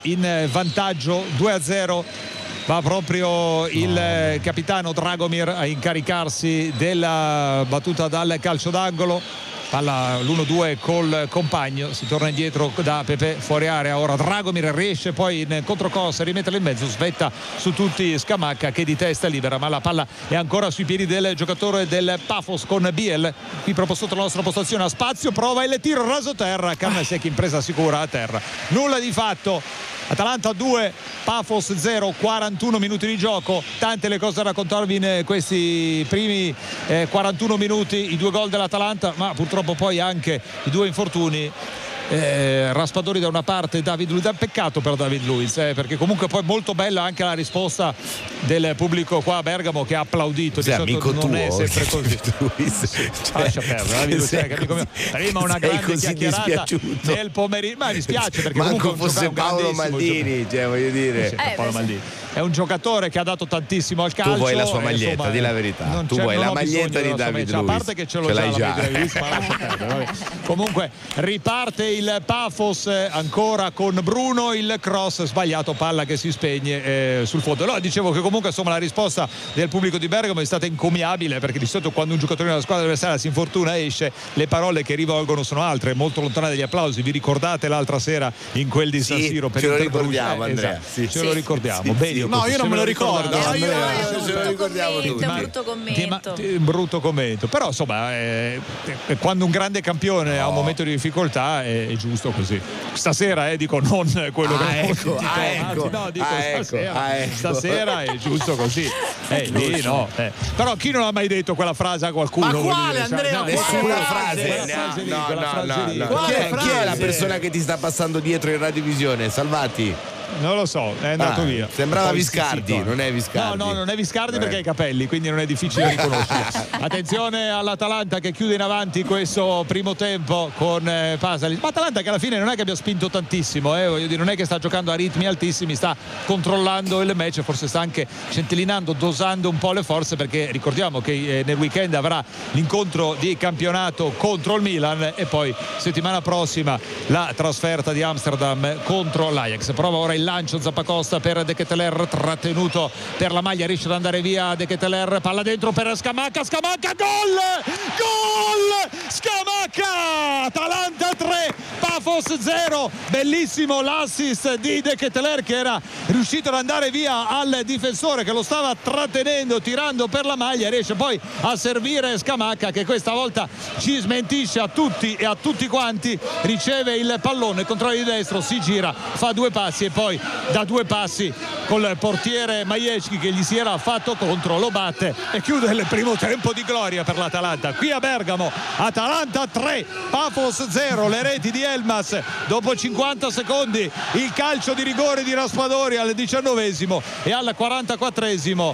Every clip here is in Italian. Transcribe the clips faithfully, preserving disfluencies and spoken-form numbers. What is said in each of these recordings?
in vantaggio due a zero. Va proprio il no. capitano Dragomir a incaricarsi della battuta dal calcio d'angolo. Palla l'uno due col compagno, si torna indietro da Pepe fuori area. Ora Dragomir riesce poi in controcorsa a rimetterla in mezzo, svetta su tutti Scamacca che di testa libera, ma la palla è ancora sui piedi del giocatore del Pafos con Biel, qui proprio sotto la nostra postazione, a spazio, prova il tiro raso terra, Carnesecchi in presa sicura a terra, nulla di fatto. Atalanta due, Pafos zero, quarantuno minuti di gioco, tante le cose da raccontarvi in questi primi eh, quarantuno minuti, i due gol dell'Atalanta, ma purtroppo poi anche i due infortuni. Eh, Raspadori da una parte, David Luiz, peccato per David Luiz eh, perché comunque poi molto bella anche la risposta del pubblico qua a Bergamo che ha applaudito. Sei di amico non tuo, è sempre così. Luiz, sì. cioè, lascia perdere David Luiz, eh, amico mio. Prima una grande chiacchierata nel pomeriggio, ma mi dispiace perché manco comunque fosse un Paolo Maldini, cioè voglio dire sì, eh, Paolo Maldini è un giocatore che ha dato tantissimo al calcio. Tu vuoi la sua maglietta, insomma, di la verità, tu vuoi la maglietta di David Luiz, a parte che ce l'ho ce già, l'hai già. La Luiz, ma lascia perdere, vabbè. Comunque riparte il Pafos ancora con Bruno, il cross sbagliato, palla che si spegne eh, sul fondo. Allora dicevo che comunque insomma la risposta del pubblico di Bergamo è stata encomiabile, perché di solito quando un giocatore della squadra avversaria si infortuna esce, le parole che rivolgono sono altre, molto lontane dagli applausi. Vi ricordate l'altra sera in quel di San Siro? Sì, per ce lo il ricordiamo, eh, Andrea, esatto. sì, ce sì, lo ricordiamo sì, bene. sì. No, io non me lo ricordo. No, io, io, io, ce lo ricordiamo tutti. Un brutto commento. Ti, un brutto commento, però insomma eh, eh, quando un grande campione no. ha un momento di difficoltà è, è giusto così. Stasera eh, dico non quello ah, che ecco, ah, ecco, no, dico ah, stasera, ecco, ah, ecco. stasera è giusto così eh, lì, no, eh. Però chi non ha mai detto quella frase a qualcuno? Ma quale dire, Andrea? no, nessuna frase, frase, frase no, lì, no, frase no, lì. no. Quale Chi, è, frase? chi è la persona che ti sta passando dietro in radiovisione? Salvati. Non lo so, è andato ah, via. Sembrava poi Viscardi, zitto. non è Viscardi. No, no, non è Viscardi eh. perché ha i capelli, quindi non è difficile riconoscere. Attenzione all'Atalanta che chiude in avanti questo primo tempo con eh, Pasalic. Ma Atalanta che alla fine non è che abbia spinto tantissimo, eh, voglio dire, non è che sta giocando a ritmi altissimi, sta controllando il match, forse sta anche centellinando, dosando un po' le forze, perché ricordiamo che eh, nel weekend avrà l'incontro di campionato contro il Milan e poi settimana prossima la trasferta di Amsterdam contro l'Ajax. Prova ora il lancio Zappacosta per De Ketelaere, trattenuto per la maglia, riesce ad andare via De Ketelaere, palla dentro per Scamacca, Scamacca, gol! Gol! Scamacca! Atalanta tre, Pafos zero. Bellissimo l'assist di De Ketelaere che era riuscito ad andare via al difensore che lo stava trattenendo, tirando per la maglia, riesce poi a servire Scamacca che questa volta ci smentisce a tutti e a tutti quanti, riceve il pallone, controllo di destro, si gira, fa due passi e poi da due passi col portiere Majewski che gli si era fatto contro, lo batte e chiude il primo tempo di gloria per l'Atalanta qui a Bergamo. Atalanta tre, Pafos zero, le reti di Elmas dopo cinquanta secondi, il calcio di rigore di Raspadori al diciannovesimo e al quarantaquattresimo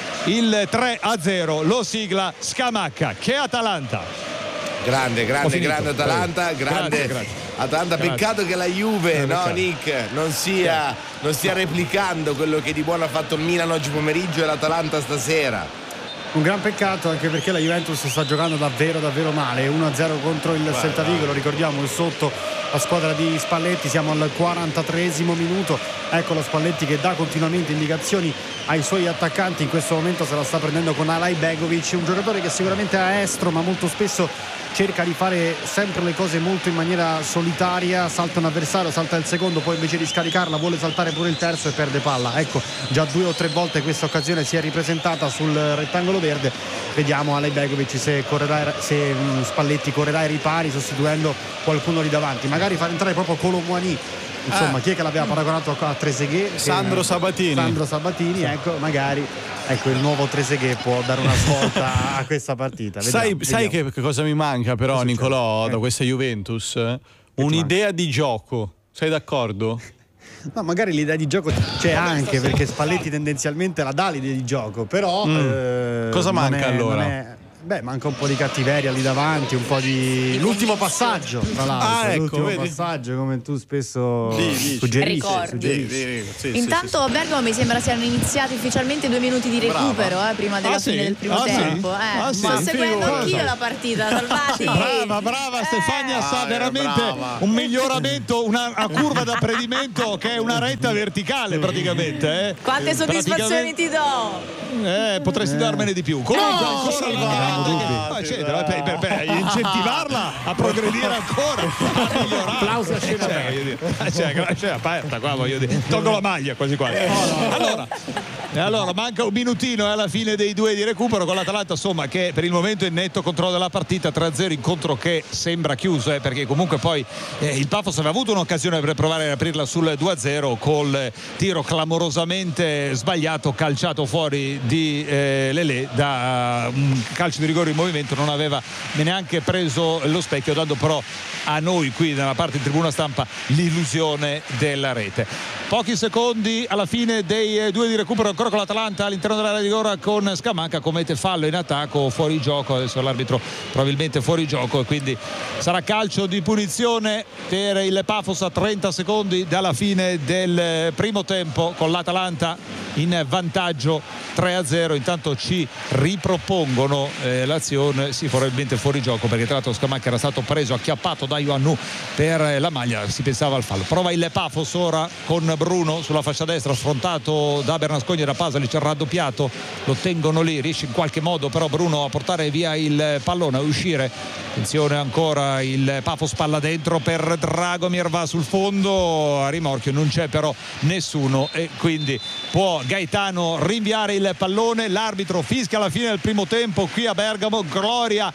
il tre a zero, lo sigla Scamacca. Che Atalanta! Grande, grande, grande Atalanta, grande grazie, grazie. Atalanta, grazie. Peccato che la Juve, no grazie. Nick, non sia, non stia replicando quello che di buono ha fatto il Milan oggi pomeriggio e l'Atalanta stasera. Un gran peccato, anche perché la Juventus sta giocando davvero davvero male. Uno a zero contro il Celta Vigo, lo ricordiamo, sotto la squadra di Spalletti. Siamo al quarantatreesimo minuto. Ecco lo Spalletti che dà continuamente indicazioni ai suoi attaccanti. In questo momento se la sta prendendo con Alajbegovic, un giocatore che sicuramente è estro, ma molto spesso cerca di fare sempre le cose molto in maniera solitaria. Salta un avversario, salta il secondo, poi invece di scaricarla vuole saltare pure il terzo e perde palla. Ecco, già due o tre volte questa occasione si è ripresentata sul rettangolo verde. Vediamo Alajbegovic se, correrà, se um, Spalletti correrà ai ripari sostituendo qualcuno lì davanti, magari far entrare proprio Colomboani. Insomma, ah. chi è che l'aveva paragonato a Trezeguet? Sandro Sabatini. Sandro Sabatini, ecco, magari ecco il nuovo Trezeguet può dare una svolta a questa partita. Vediamo, sai, vediamo. sai che, che cosa mi manca però, cosa Nicolò, eh. da questa Juventus? Un'idea di gioco. Sei d'accordo? No, magari l'idea di gioco c'è anche, perché Spalletti tendenzialmente la dà l'idea di gioco, però mm. eh, cosa manca è, allora? È, Beh, manca un po' di cattiveria lì davanti, un po' di l'ultimo passaggio, tra l'altro. Ah, ecco, l'ultimo vedi? passaggio, come tu spesso Sì, dici. suggerisci. Ricordi. suggerisci. Sì, sì, sì, Intanto sì, Bergamo mi sembra siano iniziati ufficialmente due minuti di recupero eh, prima della Ah, fine sì? del primo Ah, sì? tempo. Eh. Ah, sì? Sto seguendo Figurati. anch'io la partita, Salvati. Brava, brava Stefania, sa Ah, veramente brava. un miglioramento, una, una curva d'apprendimento che è una retta verticale praticamente. Eh. Quante soddisfazioni ti do? Eh, potresti darmene di più. Comunque, No! ancora Sì, la abbiamo Atalanta dubbi. che- ma c'entra, per, per, per incentivarla a progredire ancora, a migliorare. Applausi a scena Cioè, voglio dire, cioè, la scena aperta qua, voglio dire. Tolgo la maglia quasi quasi. Allora, e allora manca un minutino alla fine dei due di recupero con l'Atalanta, insomma, che per il momento è in netto controllo della partita. Tre a zero, incontro che sembra chiuso, eh, perché comunque poi eh, il Pafos aveva avuto un'occasione per provare ad aprirla sul due a zero col tiro clamorosamente sbagliato, calciato fuori di eh, Lelè da uh, un calcio di rigore in movimento. Non aveva neanche preso lo specchio, dando però a noi qui nella parte in tribuna stampa l'illusione della rete. Pochi secondi alla fine dei eh, due di recupero ancora con l'Atalanta all'interno dell'area di rigore con Scamacca, commette fallo in attacco, fuori gioco. Adesso l'arbitro probabilmente fuori gioco e quindi sarà calcio di punizione per il Pafos a trenta secondi dalla fine del primo tempo, con l'Atalanta in vantaggio tre a zero. Intanto ci ripropongono eh, l'azione, sì, probabilmente fuori gioco, perché tra l'altro Scamacca era stato preso, acchiappato da Ioannou per la maglia, si pensava al fallo. Prova il Pafos ora con Bruno sulla fascia destra, sfrontato da Bernascogni e da Pasalic, raddoppiato, lo tengono lì, riesce in qualche modo però Bruno a portare via il pallone, a uscire. Attenzione ancora il Pafos, palla dentro per Dragomir, va sul fondo, a rimorchio non c'è però nessuno e quindi può Gaetano rinviare il pallone. L'arbitro fischia alla fine del primo tempo qui a Bergamo. Gloria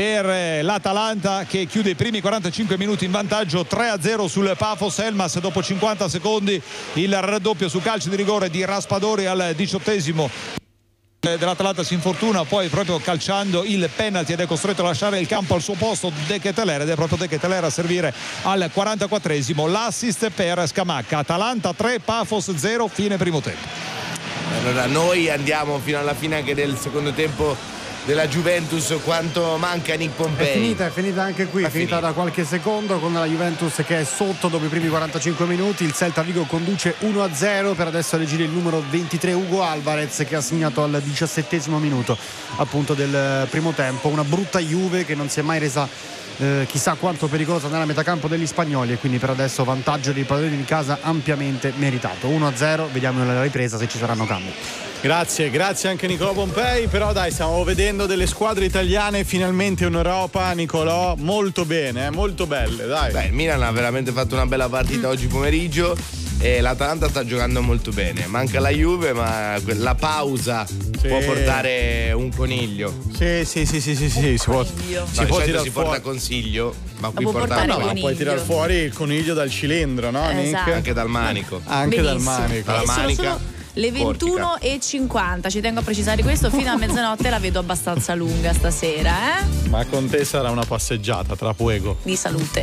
per l'Atalanta che chiude i primi quarantacinque minuti in vantaggio tre a zero sul Pafos. Elmas dopo cinquanta secondi il raddoppio su calcio di rigore di Raspadori al diciottesimo dell'Atalanta, si infortuna poi proprio calciando il penalty ed è costretto a lasciare il campo al suo posto De Ketelaere, ed è proprio De Ketelaere a servire al quarantaquattresimo l'assist per Scamacca. Atalanta tre, Pafos zero, fine primo tempo. Allora noi andiamo fino alla fine anche del secondo tempo della Juventus. Quanto manca Nick Pompei? È finita, è finita anche qui, è finita, finita da qualche secondo con la Juventus che è sotto dopo i primi quarantacinque minuti. Il Celta Vigo conduce uno a zero, per adesso a reagire il numero ventitré Hugo Alvarez, che ha segnato al diciassettesimo minuto appunto del primo tempo. Una brutta Juve che non si è mai resa Eh, chissà quanto pericolosa nella metacampo degli spagnoli, e quindi per adesso vantaggio dei padroni di casa ampiamente meritato. Uno a zero, vediamo nella ripresa se ci saranno cambi. Grazie, grazie anche Nicolò Pompei. Però dai, stiamo vedendo delle squadre italiane finalmente in Europa, Nicolò, molto bene, eh, molto belle, dai. Beh, il Milan ha veramente fatto una bella partita oggi pomeriggio e l'Atalanta sta giocando molto bene. Manca la Juve, ma la pausa sì. può portare un coniglio. Sì, sì, sì, sì, sì, sì. si può, si No, può si tirare porta fuori. consiglio, ma qui può porta portare no, No, coniglio. puoi tirare fuori il coniglio dal cilindro, no, Nick? Esatto. anche dal manico. Anche dal Benissimo. manico. Dalla Eh, sono manica. solo le ventuno e cinquanta, ci tengo a precisare questo, fino a mezzanotte la vedo abbastanza lunga stasera, eh? Ma con te sarà una passeggiata tra Puego. Di salute.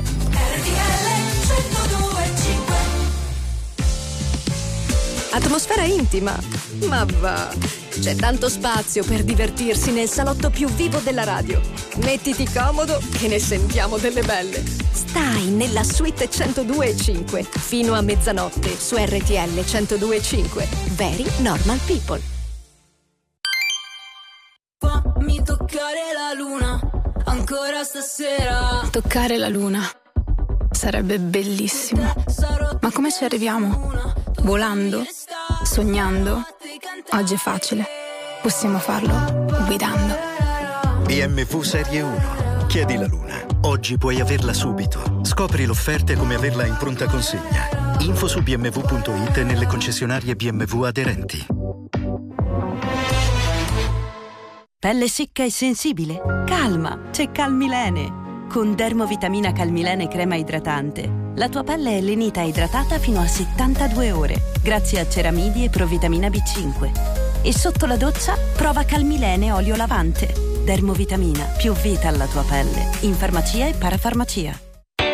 Atmosfera intima, ma va. C'è tanto spazio per divertirsi nel salotto più vivo della radio. Mettiti comodo che ne sentiamo delle belle. Stai nella suite centodue e cinque fino a mezzanotte su R T L centodue e cinque. Very Normal People. Fammi toccare la luna ancora stasera. Toccare la luna sarebbe bellissimo. Ma come ci arriviamo? Volando? Sognando? Oggi è facile. Possiamo farlo guidando. B M W Serie uno. Chiedi la luna. Oggi puoi averla subito. Scopri l'offerta e come averla in pronta consegna. Info su b m w punto i t e nelle concessionarie B M W aderenti. Pelle secca e sensibile? Calma, c'è Calmilene. Con Dermovitamina Calmilene crema idratante, la tua pelle è lenita e idratata fino a settantadue ore, grazie a ceramidi e provitamina B cinque. E sotto la doccia, prova Calmilene olio lavante. Dermovitamina, più vita alla tua pelle. In farmacia e parafarmacia. Corri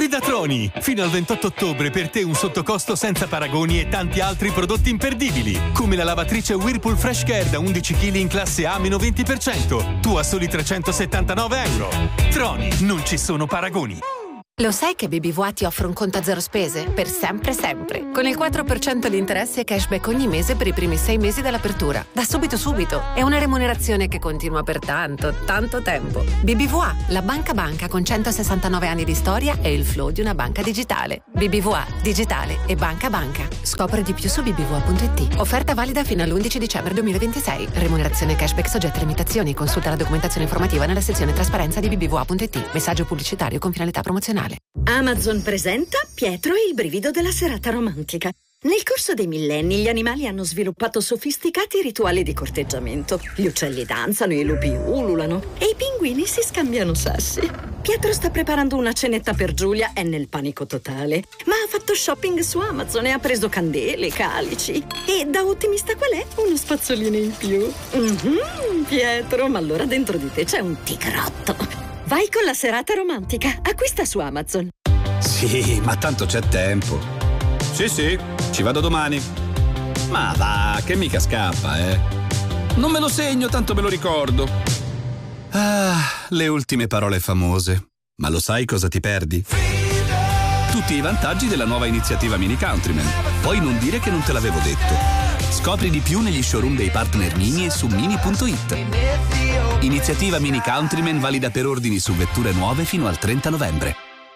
da Troni! Fino al ventotto ottobre per te un sottocosto senza paragoni e tanti altri prodotti imperdibili, come la lavatrice Whirlpool Fresh Care da undici chili in classe A meno venti per cento, tu a soli trecentosettantanove euro. Troni, non ci sono paragoni. Lo sai che B B V A ti offre un conto a zero spese? Per sempre sempre. Con il quattro per cento di interessi e cashback ogni mese per i primi sei mesi dall'apertura. Da subito subito. È una remunerazione che continua per tanto, tanto tempo. B B V A, la banca banca con centosessantanove anni di storia e il flow di una banca digitale. B B V A, digitale e banca banca. Scopri di più su b b v a punto i t. Offerta valida fino all'undici dicembre duemilaventisei. Remunerazione cashback soggetta a limitazioni. Consulta la documentazione informativa nella sezione trasparenza di b b v a punto i t. Messaggio pubblicitario con finalità promozionale. Amazon presenta Pietro e il brivido della serata romantica. Nel corso dei millenni gli animali hanno sviluppato sofisticati rituali di corteggiamento. Gli uccelli danzano, i lupi ululano e i pinguini si scambiano sassi. Pietro sta preparando una cenetta per Giulia, è nel panico totale. Ma ha fatto shopping su Amazon e ha preso candele, calici. E da ottimista qual è, uno spazzolino in più. Mm-hmm, Pietro, ma allora dentro di te c'è un tigrotto. Vai con la serata romantica. Acquista su Amazon. Sì, ma tanto c'è tempo. Sì, sì, ci vado domani. Ma va, che mica scappa, eh. Non me lo segno, tanto me lo ricordo. Ah, le ultime parole famose. Ma lo sai cosa ti perdi? Tutti i vantaggi della nuova iniziativa Mini Countryman. Poi non dire che non te l'avevo detto. Scopri di più negli showroom dei partner Mini e su mini punto it. Iniziativa Mini Countryman valida per ordini su vetture nuove fino al trenta novembre.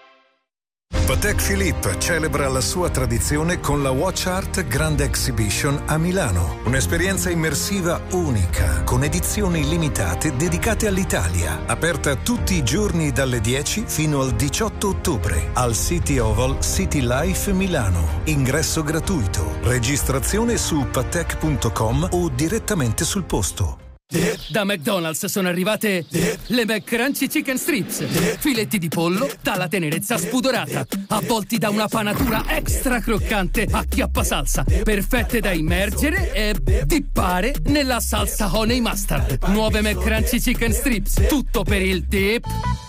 Patek Philippe celebra la sua tradizione con la Watch Art Grand Exhibition a Milano. Un'esperienza immersiva unica, con edizioni limitate dedicate all'Italia. Aperta tutti i giorni dalle dieci fino al diciotto ottobre al City Oval City Life Milano. Ingresso gratuito. Registrazione su patek punto com o direttamente sul posto. Da McDonald's sono arrivate le McCrunchy Chicken Strips, filetti di pollo dalla tenerezza spudorata, avvolti da una panatura extra croccante a chiappa salsa, perfette da immergere e dippare nella salsa honey mustard. Nuove McCrunchy Chicken Strips, tutto per il dip.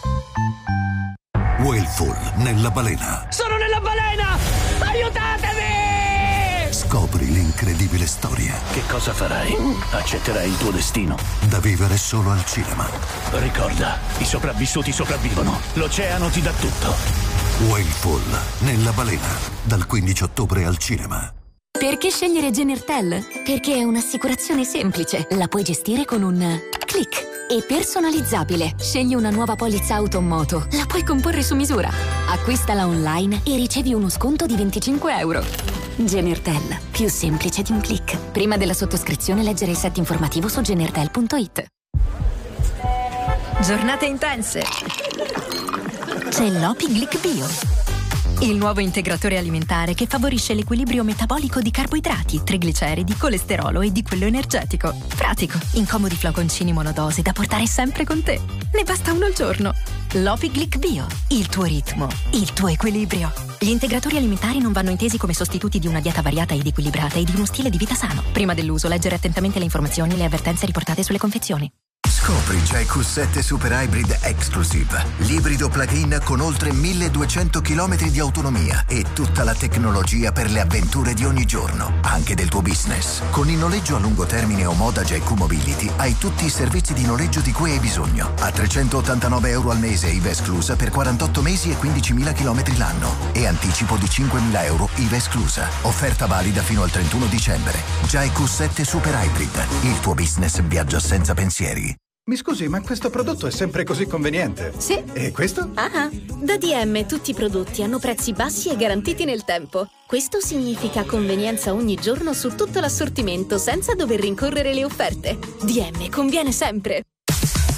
Whaleful nella balena. Sono nella balena! Aiutatemi! Scopri l'incredibile storia. Che cosa farai? Accetterai il tuo destino. Da vivere solo al cinema. Ricorda, i sopravvissuti sopravvivono. L'oceano ti dà tutto. Whaleful nella balena. Dal quindici ottobre al cinema. Perché scegliere Genertel? Perché è un'assicurazione semplice. La puoi gestire con un click. E personalizzabile. Scegli una nuova polizza auto o moto. La puoi comporre su misura. Acquistala online e ricevi uno sconto di venticinque euro. Genertel, più semplice di un click. Prima della sottoscrizione leggere il set informativo su genertel punto it. Giornate intense. C'è l'Opi Glic Bio, il nuovo integratore alimentare che favorisce l'equilibrio metabolico di carboidrati, trigliceridi, colesterolo e di quello energetico. Pratico, in comodi flaconcini monodose da portare sempre con te. Ne basta uno al giorno. L'Opi Glic Bio, il tuo ritmo, il tuo equilibrio. Gli integratori alimentari non vanno intesi come sostituti di una dieta variata ed equilibrata e di uno stile di vita sano. Prima dell'uso, leggere attentamente le informazioni e le avvertenze riportate sulle confezioni. Scopri J Q sette Super Hybrid Exclusive, l'ibrido plug-in con oltre milleduecento chilometri di autonomia e tutta la tecnologia per le avventure di ogni giorno, anche del tuo business. Con il noleggio a lungo termine o moda J Q Mobility hai tutti i servizi di noleggio di cui hai bisogno. A trecentottantanove euro al mese I V A esclusa per quarantotto mesi e quindicimila chilometri l'anno e anticipo di cinquemila euro I V A esclusa. Offerta valida fino al trentuno dicembre. J Q sette Super Hybrid, il tuo business viaggia senza pensieri. Mi scusi, ma questo prodotto è sempre così conveniente? Sì. E questo? Ah, da D M tutti i prodotti hanno prezzi bassi e garantiti nel tempo. Questo significa convenienza ogni giorno su tutto l'assortimento senza dover rincorrere le offerte. D M conviene sempre.